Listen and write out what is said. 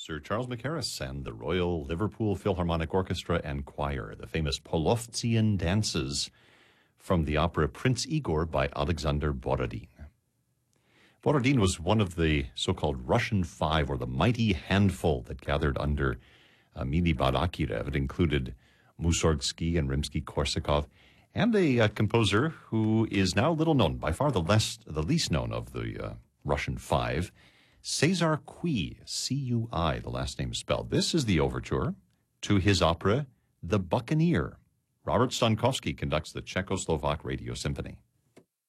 Sir Charles Mackerras and the Royal Liverpool Philharmonic Orchestra and Choir, the famous Polovtsian dances from the opera Prince Igor by Alexander Borodin. Borodin was one of the so-called Russian Five, or the mighty handful that gathered under Mili Balakirev. It included Mussorgsky and Rimsky-Korsakov, and a composer who is now little known, by far the least known of the Russian Five, Cesar Cui, C-U-I, the last name spelled. This is the overture to his opera, The Buccaneer. Robert Stankowski conducts the Czechoslovak Radio Symphony.